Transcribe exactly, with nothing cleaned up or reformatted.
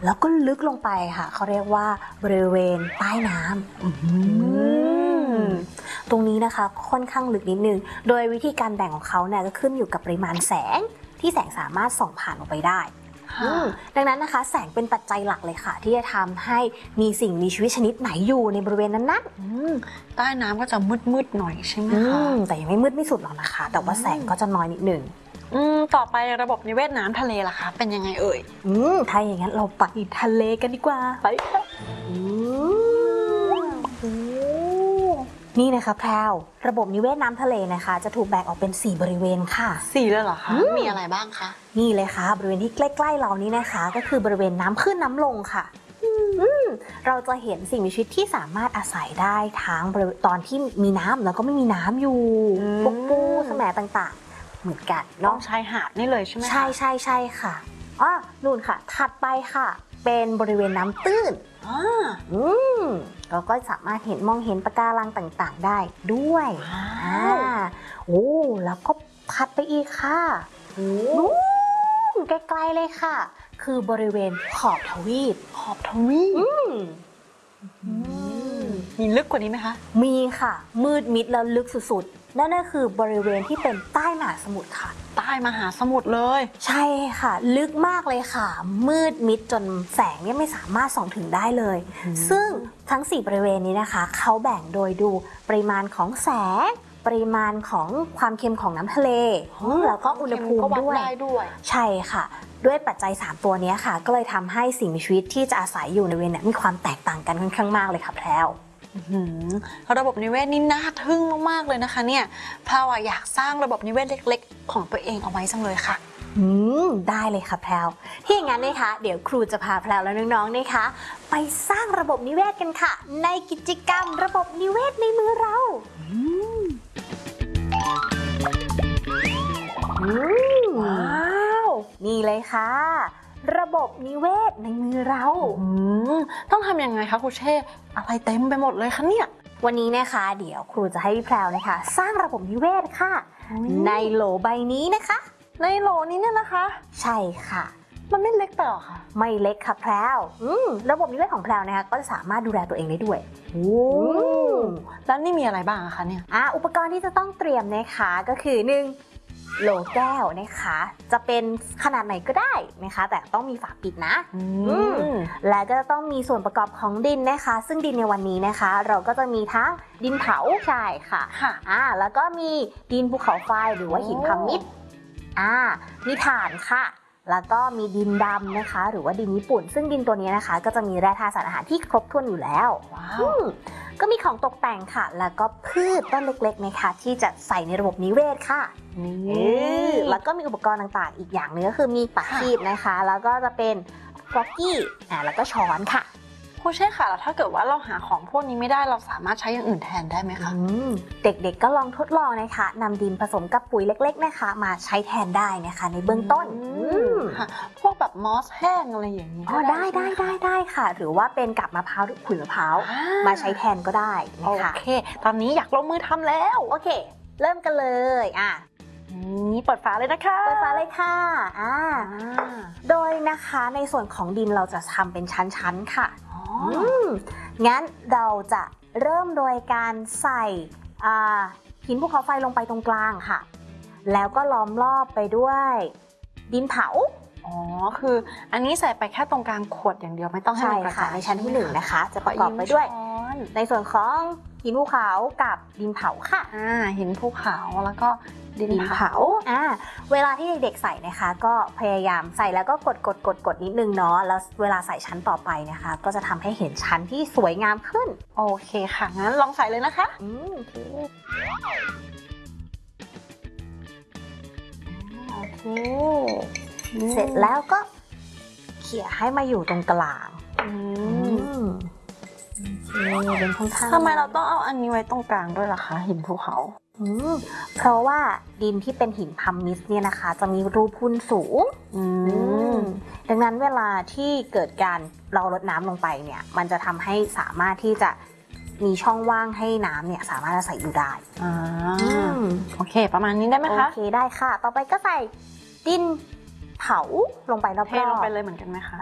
แล้วก็ลึกลงไปค่ะเขาเรียกว่าบริเวณใต้น้ำตรงนี้นะคะค่อนข้างลึกนิดนึงโดยวิธีการแบ่งของเขาเนี่ยก็ขึ้นอยู่กับปริมาณแสงที่แสงสามารถส่องผ่านออกไปได้ดังนั้นนะคะแสงเป็นปัจจัยหลักเลยค่ะที่จะทำให้มีสิ่งมีชีวิตชนิดไหนอยู่ในบริเวณนั้นๆใต้น้ำก็จะมืดๆหน่อยใช่ไหมคะแต่ยังไม่มืดไม่สุดหรอกนะคะแต่ว่าแสงก็จะน้อยนิดนึงต่อไประบบนิเวศน้ำทะเลล่ะคะเป็นยังไงเอ่ยอืมถ้าอย่างนั้นเราไปทะเลกันดีกว่าไปค่ะนี่นะคะแพรวระบบนิเวศน้ำทะเลนะคะจะถูกแบ่งออกเป็นสี่บริเวณค่ะสี่เลยเหรอคะมีอะไรบ้างคะนี่เลยค่ะบริเวณที่ใกล้ๆเรานี้นะคะก็คือบริเวณน้ำขึ้นน้ำลงค่ะเราจะเห็นสิ่งมีชีวิตที่สามารถอาศัยได้ทั้งตอนที่มีน้ำแล้วก็ไม่มีน้ำอยู่พวกปูแสมต่างๆเหมือนกันเนาะชายหาดนี่เลยใช่ไหมใช่ใช่ใช่ค่ะอ๋อนู่นค่ะถัดไปค่ะเป็นบริเวณน้ำตื้นอ่าอืมเราก็สามารถเห็นมองเห็นปะการังต่างๆได้ด้วยอ่าโอ้แล้วก็ถัดไปอีกค่ะโอ้ใกล้ๆเลยค่ะคือบริเวณขอบทวีปขอบทวีปมีลึกกว่านี้ไหมคะมีค่ะมืดมิดแล้วลึกสุดๆนั่นก็คือบริเวณที่เป็นใต้มหาสมุทรค่ะใต้มหาสมุทรเลยใช่ค่ะลึกมากเลยค่ะมืดมิดจนแสงเนี่ยไม่สามารถส่องถึงได้เลยซึ่งทั้งสี่บริเวณนี้นะคะเขาแบ่งโดยดูปริมาณของแสงปริมาณของความเค็มของน้ำทะเลแล้วก็อุณหภูมิด้วยใช่ค่ะด้วยปัจจัยสามตัวนี้ค่ะก็เลยทำให้สิ่งมีชีวิตที่จะอาศัยอยู่ในบริเวณนี้มีความแตกต่างกันค่อนข้างมากเลยค่ะแพรวระบบนิเวศนี่น่าทึ่งมากๆเลยนะคะเนี่ยแพรวอยากสร้างระบบนิเวศเล็กๆของตัวเองเอาไว้จังเลยค่ะอืมได้เลยค่ะแพรวที่อย่างนั้นนะคะเดี๋ยวครูจะพาแพรวและน้องๆนะคะไปสร้างระบบนิเวศกันค่ะในกิจกรรมระบบนิเวศในมือเราว้าวนี่เลยค่ะระบบนิเวศในมือเราต้องทำยังไงคะครูเช่อะไรเต็มไปหมดเลยคะเนี่ยวันนี้นะคะเดี๋ยวครูจะให้พี่แพรวนะคะสร้างระบบนิเวศค่ะในโหลใบนี้นะคะในโหลนี้เนี่ยนะคะใช่ค่ะมันไม่เล็กไปหรอคะไม่เล็กค่ะแพรวระบบนิเวศของแพรวนะคะก็จะสามารถดูแลตัวเองได้ด้วยโอ้แล้วนี่มีอะไรบ้างคะเนี่ยอ่ะอุปกรณ์ที่จะต้องเตรียมนะคะก็คือหนึ่งโหลแก้วนะคะจะเป็นขนาดไหนก็ได้นะคะแต่ต้องมีฝาปิดนะและก็ต้องมีส่วนประกอบของดินนะคะซึ่งดินในวันนี้นะคะเราก็จะมีทั้งดินเผาใช่ค่ะอ่าแล้วก็มีดินภูเขาไฟหรือว่าหินพามิดอ่ามีถ่านค่ะแล้วก็มีดินดำนะคะหรือว่าดินญี่ปุ่นซึ่งดินตัวนี้นะคะก็จะมีแร่ธาตุสารอาหารที่ครบถ้วนอยู่แล้วว้าวก็มีของตกแต่งค่ะแล้วก็พืชต้นเล็กๆนะคะที่จะใส่ในระบบนิเวศค่ะนี่แล้วก็มีอุปกรณ์ต่างๆอีกอย่างนึงก็คือมีปากคีบนะคะแล้วก็จะเป็นฟอกกี้อ่าแล้วก็ช้อนค่ะครูเช่ค่ะแล้วถ้าเกิดว่าเราหาของพวกนี้ไม่ได้เราสามารถใช้อย่างอื่นแทนได้ไหมคะเด็กๆก็ลองทดลองนะคะนำดินผสมกับปุ๋ยเล็กๆนะคะมาใช้แทนได้นะคะในเบื้องต้นพวกแบบมอสแห้งอะไรอย่างนี้ก็ได้ได้ได้ได้ค่ะหรือว่าเป็นกับมะพร้าวหรือขุยมะพร้าวมาใช้แทนก็ได้นะคะโอเคตอนนี้อยากลงมือทำแล้วโอเคเริ่มกันเลยอ่ะนี่เปิดฝาเลยนะคะเปิดฝาเลยค่ะอ่าโดยนะคะในส่วนของดินเราจะทำเป็นชั้นๆค่ะงั้นเราจะเริ่มโดยการใส่หินภูเขาไฟลงไปตรงกลางค่ะแล้วก็ล้อมรอบไปด้วยดินเผาอ๋อคืออันนี้ใส่ไปแค่ตรงกลางขวดอย่างเดียวไม่ต้องให้มันกระจายในชั้นที่หนึ่งนะคะจะประกอบไปด้วยในส่วนของหินภูเขากับดินเผาค่ะอ่าหินภูเขาแล้วก็ดินเผาอ่าเวลาที่เด็กๆใส่นะคะก็พยายามใส่แล้วก็กดกดกดกดนิดนึงเนาะแล้วเวลาใส่ชั้นต่อไปนะคะก็จะทำให้เห็นชั้นที่สวยงามขึ้นโอเคค่ะงั้นลองใส่เลยนะคะอืมโอเคโอเคเสร็จแล้วก็เขี่ยให้มาอยู่ตรงกลางอืมเป็นข้างๆทำไมเราต้องเอาอันนี้ไว้ตรงกลางด้วยล่ะคะหินภูเขาเพราะว่าดินที่เป็นหินพัมมิสเนี่ยนะคะจะมีรูพุนสูงดังนั้นเวลาที่เกิดการเราลดน้ำลงไปเนี่ยมันจะทำให้สามารถที่จะมีช่องว่างให้น้ำเนี่ยสามารถใส่อยู่ได้อ่าโอเคประมาณนี้ได้ไหมคะโอเคได้ค่ะต่อไปก็ใส่ดินเผาลงไปรอบๆเทลงไปเลยเหมือนกันไหมคะ